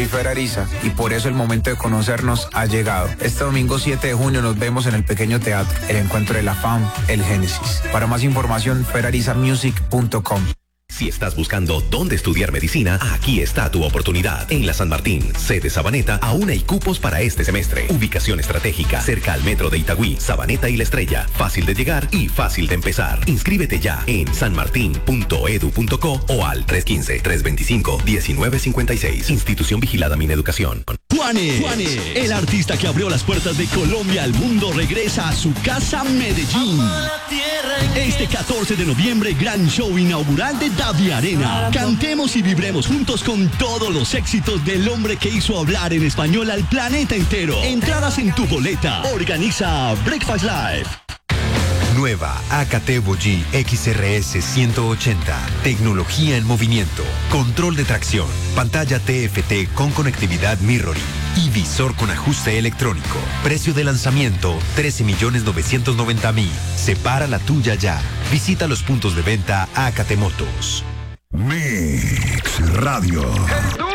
Soy Fer Ariza y por eso el momento de conocernos ha llegado. Este domingo 7 de junio nos vemos en el Pequeño Teatro, el encuentro de la FAM, el Génesis. Para más información, ferarizamusic.com. Si estás buscando dónde estudiar medicina, aquí está tu oportunidad. En la San Martín, sede Sabaneta, aún hay cupos para este semestre. Ubicación estratégica, cerca al metro de Itagüí, Sabaneta y La Estrella. Fácil de llegar y fácil de empezar. Inscríbete ya en sanmartin.edu.co o al 315-325-1956. Institución vigilada Mineducación. Juanes, el artista que abrió las puertas de Colombia al mundo, regresa a su casa Medellín. Este 14 de noviembre, gran show inaugural de Davi Arena. Cantemos y vibremos juntos con todos los éxitos del hombre que hizo hablar en español al planeta entero. Entradas en tu boleta. Organiza Breakfast Live. Nueva AKT Vogi XRS 180. Tecnología en movimiento. Control de tracción. Pantalla TFT con conectividad mirroring. Y visor con ajuste electrónico. Precio de lanzamiento 13.990.000. Separa la tuya ya. Visita los puntos de venta AKT Motos. Mix Radio.